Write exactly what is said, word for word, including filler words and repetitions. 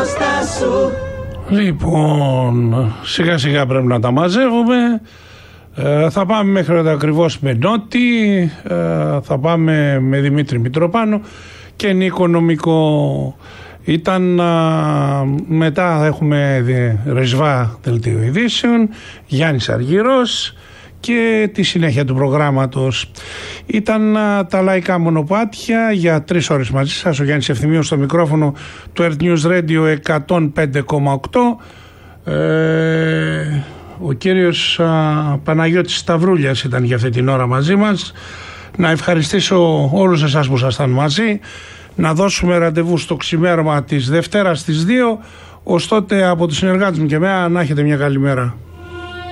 μπροστά σου. Λοιπόν, σιγά σιγά πρέπει να τα μαζεύουμε. Ε, θα πάμε μέχρι εδώ ακριβώς με Νότι, ε, θα πάμε με Δημήτρη Μητροπάνο και Νίκο Νομικό. Ήταν α, μετά θα έχουμε Ρεσβά Δελτίο Ειδήσεων, Γιάννης Αργυρός και τη συνέχεια του προγράμματος. Ήταν α, τα λαϊκά μονοπάτια για τρεις ώρες μαζί σας. Ο Γιάννης Ευθυμίος στο μικρόφωνο του Earth News Radio εκατόν πέντε κόμμα οκτώ. Ε, ο κύριος α, Παναγιώτης Σταυρούλιας ήταν για αυτή την ώρα μαζί μας. Να ευχαριστήσω όλους εσάς που ήσασταν μαζί. Να δώσουμε ραντεβού στο ξημέρωμα της Δευτέρας στις δύο. Ως τότε από τους συνεργάτες μου και εμένα να έχετε μια καλή μέρα.